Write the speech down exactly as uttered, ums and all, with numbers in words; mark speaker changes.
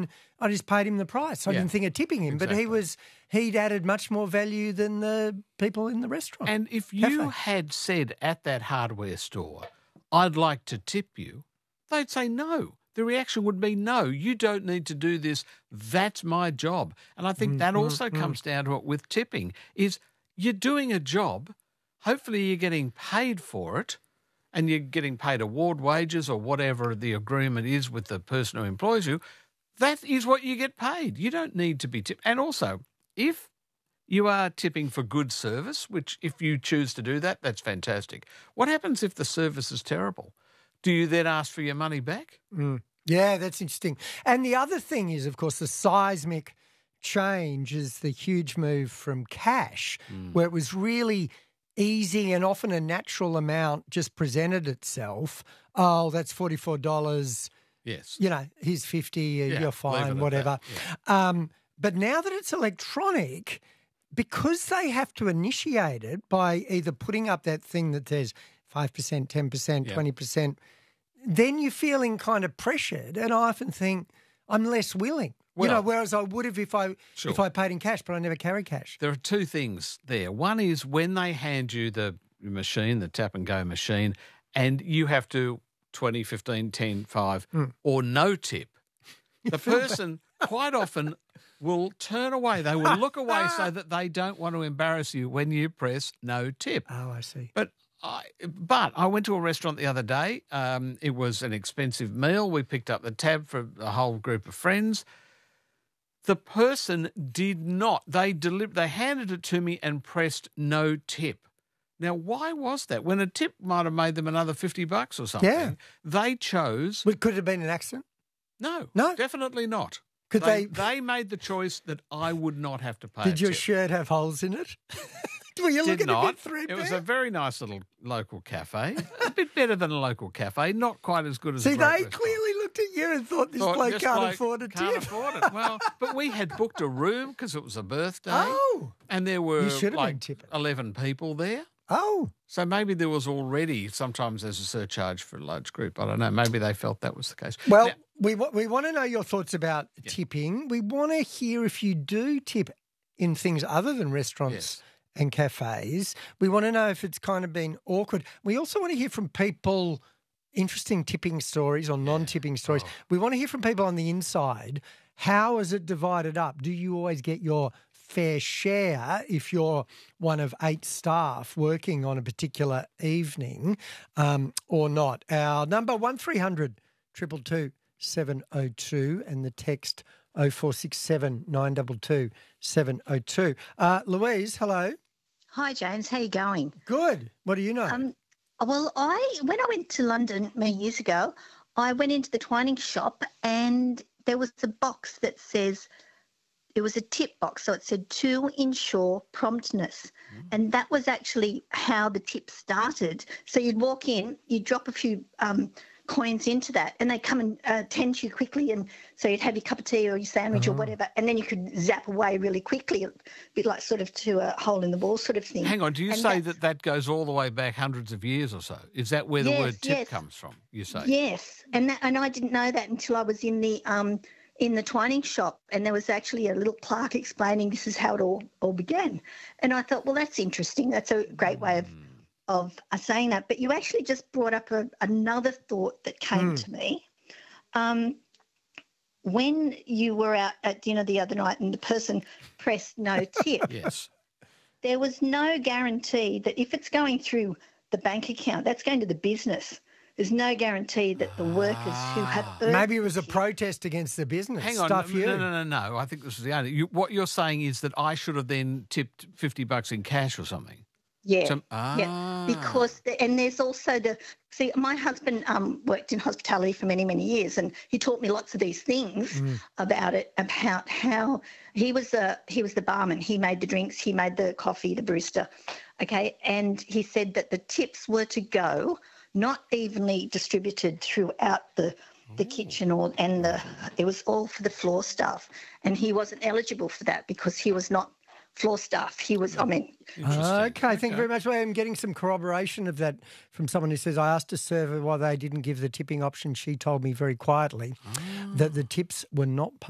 Speaker 1: and I just paid him the price. I
Speaker 2: Yeah,
Speaker 1: didn't think of tipping him,
Speaker 2: exactly.
Speaker 1: but he was he'd added much more value than the people in the restaurant.
Speaker 2: And if you
Speaker 1: Cafe.
Speaker 2: had said at that hardware store, I'd like to tip you, they'd say no. The reaction would be no, you don't need to do this. That's my job. And I think
Speaker 1: Mm,
Speaker 2: that
Speaker 1: mm,
Speaker 2: also
Speaker 1: mm.
Speaker 2: comes down to it with tipping is you're doing a job, hopefully you're getting paid for it, and you're getting paid award wages or whatever the agreement is with the person who employs you. That is what you get paid. You don't need to be tipped. And also, if you are tipping for good service, which if you choose to do that, that's fantastic. What happens if the service is terrible? Do you then ask for your money back?
Speaker 1: Mm. Yeah, that's interesting. And the other thing is, of course, the seismic change is the huge move from cash,
Speaker 2: Mm.
Speaker 1: where it was really easy and often a natural amount just presented itself. Oh, that's forty-four dollars.
Speaker 2: Yes.
Speaker 1: You know, here's fifty,
Speaker 2: Yeah,
Speaker 1: you're
Speaker 2: leave it
Speaker 1: fine,
Speaker 2: at
Speaker 1: whatever.
Speaker 2: that,
Speaker 1: Um, but now that it's electronic, because they have to initiate it by either putting up that thing that says five percent, ten percent,
Speaker 2: Yeah.
Speaker 1: twenty percent, then you're feeling kind of pressured. And I often think I'm less willing, you know,
Speaker 2: Well-
Speaker 1: whereas I would have if I
Speaker 2: Sure.
Speaker 1: if I paid in cash, but I never carry cash.
Speaker 2: There are two things there. One is when they hand you the machine, the tap and go machine, and you have to twenty, fifteen, ten, five,
Speaker 1: Mm.
Speaker 2: or no tip. The person quite often will turn away. They will look away so that they don't want to embarrass you when you press no tip.
Speaker 1: Oh, I see.
Speaker 2: But I, but I went to a restaurant the other day. Um, it was an expensive meal. We picked up the tab for a whole group of friends. The person did not. They deli- They handed it to me and pressed no tip. Now, why was that? When a tip might have made them another fifty bucks or something,
Speaker 1: Yeah.
Speaker 2: they chose
Speaker 1: Well, could it have been an accident?
Speaker 2: no,
Speaker 1: No?
Speaker 2: definitely not.
Speaker 1: Could
Speaker 2: they,
Speaker 1: they-
Speaker 2: they made the choice that I would not have to pay.
Speaker 1: Did
Speaker 2: a
Speaker 1: your
Speaker 2: tip.
Speaker 1: shirt have holes in it? Were you
Speaker 2: Did
Speaker 1: looking a
Speaker 2: not.
Speaker 1: bit threadbare?
Speaker 2: It was a very nice little local cafe. A bit better than a local cafe, not quite as good as
Speaker 1: See,
Speaker 2: a
Speaker 1: they
Speaker 2: great restaurant.
Speaker 1: clearly looked at you and thought this
Speaker 2: Thought,
Speaker 1: bloke
Speaker 2: this
Speaker 1: can't
Speaker 2: bloke
Speaker 1: afford a
Speaker 2: can't
Speaker 1: tip.
Speaker 2: afford it. Well, but we had booked a room because it was a birthday.
Speaker 1: Oh.
Speaker 2: And there were
Speaker 1: You should have been
Speaker 2: like
Speaker 1: tipping.
Speaker 2: eleven people there.
Speaker 1: Oh,
Speaker 2: So maybe there was already, sometimes there's a surcharge for a large group. I don't know. Maybe they felt that was the case.
Speaker 1: well,
Speaker 2: Now-
Speaker 1: we wa- we want to know your thoughts about tipping. We want to hear if you do tip in things other than restaurants
Speaker 2: Yes.
Speaker 1: and cafes. We want to know if it's kind of been awkward. We also want to hear from people, interesting tipping stories or non-tipping stories.
Speaker 2: Oh.
Speaker 1: We want to hear from people on the inside. How is it divided up? Do you always get your fair share if you're one of eight staff working on a particular evening um, or not? Our number one three hundred two two two seven oh two and the text oh four six seven nine two two seven oh two. Uh, Louise, hello.
Speaker 3: Hi, James. How you going?
Speaker 1: Good. What do you know?
Speaker 3: Um, well, I when I went to London many years ago, I went into the Twining shop and there was a box that says it was a tip box, so it said to ensure promptness, and that was actually how the tip started. So you'd walk in, you'd drop a few um, coins into that, and they come and uh, tend to you quickly, and so you'd have your cup of tea or your sandwich or whatever, and then you could zap away really quickly, a bit like sort of to a hole in the wall sort of thing.
Speaker 2: Hang on, do you
Speaker 3: And
Speaker 2: say
Speaker 3: that's-
Speaker 2: that that goes all the way back hundreds of years or so? Is that where the
Speaker 3: Yes,
Speaker 2: word tip
Speaker 3: yes.
Speaker 2: comes from, you say?
Speaker 3: Yes, and that, and I didn't know that until I was in the um in the Twining shop, and there was actually a little clerk explaining this is how it all all began, and I thought, well, that's interesting. That's a great way of of uh, saying that. But you actually just brought up a, another thought that came to me. Um, when you were out at dinner the other night and the person pressed no tip,
Speaker 2: Yes.
Speaker 3: there was no guarantee that if it's going through the bank account, that's going to the business. There's no guarantee that the workers who have earned
Speaker 1: Maybe it was a
Speaker 3: the tip-
Speaker 1: protest against the business.
Speaker 2: Hang on.
Speaker 1: Stuff
Speaker 2: no,
Speaker 1: you.
Speaker 2: no, no, no, no. I think this is the only. You, what you're saying is that I should have then tipped fifty bucks in cash or something.
Speaker 3: Yeah,
Speaker 2: So-
Speaker 3: yeah,
Speaker 2: ah.
Speaker 3: because the, and there's also the see. My husband um, worked in hospitality for many many years, and he taught me lots of these things about it, about how he was a he was the barman. He made the drinks, he made the coffee, the barista. Okay, and he said that the tips were to go not evenly distributed throughout the the kitchen or and the it was all for the floor staff, and he wasn't eligible for that because he was not floor staff. He was, I mean,
Speaker 2: Interesting.
Speaker 1: Okay, thank you very much. I'm getting some corroboration of that from someone who says, I asked a server why they didn't give the tipping option. She told me very quietly that the tips were not